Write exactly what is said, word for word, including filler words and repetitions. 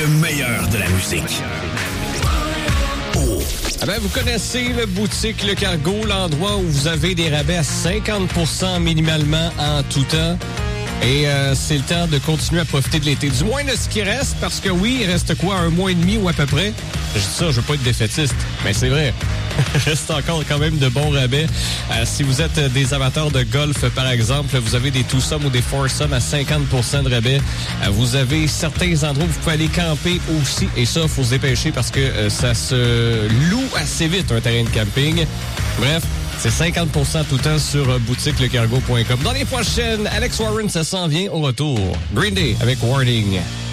le meilleur de la musique. Oh. Ah ben, vous connaissez le boutique Le Cargo, l'endroit où vous avez des rabais à cinquante pour cent minimalement en tout temps. Et euh, c'est le temps de continuer à profiter de l'été. Du moins de ce qui reste, parce que oui, il reste quoi, un mois et demi ou à peu près? Je dis ça, je veux pas être défaitiste, mais c'est vrai. Il reste encore quand même de bons rabais. Euh, si vous êtes des amateurs de golf, par exemple, vous avez des twosome ou des foursome à cinquante pour cent de rabais. Euh, vous avez certains endroits où vous pouvez aller camper aussi. Et ça, il faut se dépêcher parce que euh, ça se loue assez vite, un terrain de camping. Bref, c'est cinquante pour cent tout le temps sur euh, boutique le cargo point com. Dans les prochaines, Alex Warren, ça s'en vient au retour. Green Day avec Warning.